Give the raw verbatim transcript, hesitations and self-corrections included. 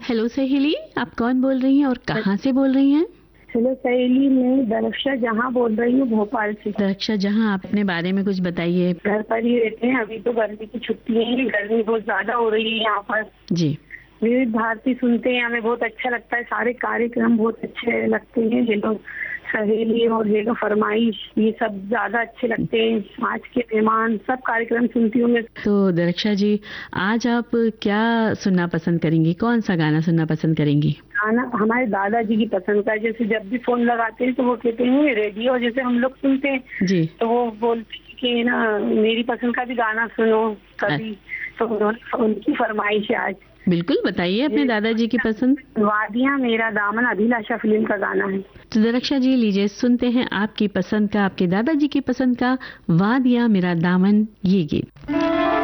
Hello सहेली, आप कौन बोल रही हैं और कहाँ से बोल रही हैं? हेलो सहेली, मैं दरक्षा जहाँ बोल रही हूँ भोपाल से। दरक्षा जहाँ, अपने बारे में कुछ बताइए। घर पर ही रहते हैं, अभी तो गर्मी की छुट्टी है, गर्मी बहुत ज्यादा हो रही है यहाँ पर। जी। विविध भारती सुनते हैं, हमें बहुत अच्छा लगता है, सारे कार्यक्रम बहुत अच्छे लगते हैं। ये लोग सहेली और ये लोग फरमाइश, ये सब ज्यादा अच्छे लगते हैं। आज के मेहमान, सब कार्यक्रम सुनती हूँ मैं। तो दरक्षा जी, आज आप क्या सुनना पसंद करेंगी? कौन सा गाना सुनना पसंद करेंगी? गाना हमारे दादाजी की पसंद का है। जैसे जब भी फोन लगाते हैं तो वो कहते हैं रेडियो जैसे हम लोग सुनते हैं जी। तो वो बोलते हैं कि ना मेरी पसंद का भी गाना सुनो कभी। तो उन्होंने उनकी फरमाइश है आज। बिल्कुल, बताइए अपने दादाजी की पसंद। वादियाँ मेरा दामन, अभिलाषा फिल्म का गाना है। तो दरक्षा जी, लीजिए सुनते हैं आपकी पसंद का, आपके दादाजी की पसंद का वादियाँ मेरा दामन, ये गीत।